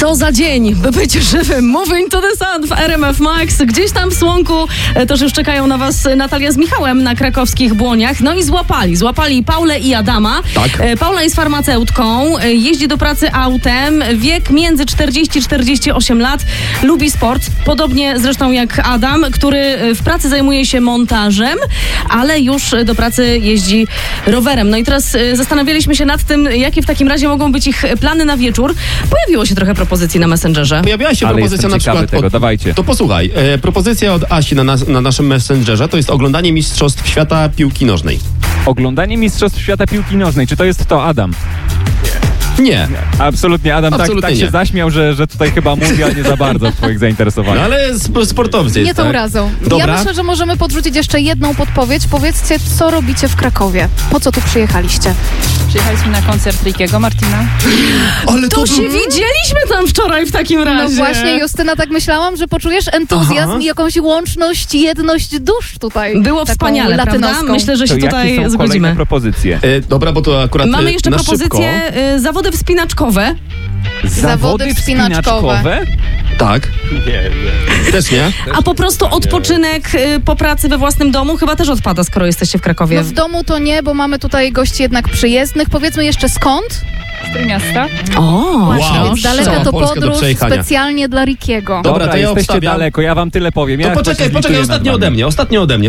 Co za dzień, by być żywym. Moving to the Sun w RMF Max. Gdzieś tam w Słonku też już czekają na was Natalia z Michałem na krakowskich Błoniach. No i złapali Paulę i Adama. Tak. Paula jest farmaceutką, jeździ do pracy autem, wiek między 40 i 48 lat, lubi sport, podobnie zresztą jak Adam, który w pracy zajmuje się montażem, ale już do pracy jeździ rowerem. No i teraz zastanawialiśmy się nad tym, jakie w takim razie mogą być ich plany na wieczór. Pojawiło się trochę propozycji na Messengerze. Pojawiła się Ale propozycja na przykład tego, dawajcie. To posłuchaj, propozycja od Asi na naszym Messengerze to jest oglądanie Mistrzostw Świata piłki nożnej. Oglądanie Mistrzostw Świata piłki nożnej. Czy to jest to, Adam? Nie. Absolutnie, Adam Absolutnie tak się nie. zaśmiał, że tutaj chyba mundial nie za bardzo w twoich No zainteresowaniach. ale sportowcy Nie jest, tą tak? razą. Dobra. Ja myślę, że możemy podrzucić jeszcze jedną podpowiedź. Powiedzcie, co robicie w Krakowie? Po co tu przyjechaliście? Przyjechaliśmy na koncert Rickiego Martina. Ale To się widzieliśmy tam wczoraj w takim No razie. właśnie, Justyna, tak myślałam, że poczujesz entuzjazm Aha. i jakąś łączność, jedność dusz tutaj. Było taką wspaniale, prawda? latynoską. Myślę, że To się jakie tutaj są kolejne zgodzimy. propozycje? Dobra, bo to akurat Mamy jeszcze na propozycję zawody wspinaczkowe. Zawody wspinaczkowe. Tak. Też nie? A po prostu odpoczynek po pracy we własnym domu chyba też odpada, skoro jesteście w Krakowie. No w domu to nie, bo mamy tutaj gości jednak przyjezdnych. Powiedzmy jeszcze skąd? Z Trójmiasta. O, Wow. Więc daleka Cała to Polska do podróż przejechania. specjalnie dla Rickiego. Dobra, to ja jesteście obstawiam. daleko, ja wam tyle powiem. To Ja poczekaj, chyba się zlituję nad ostatnio wami. ode mnie.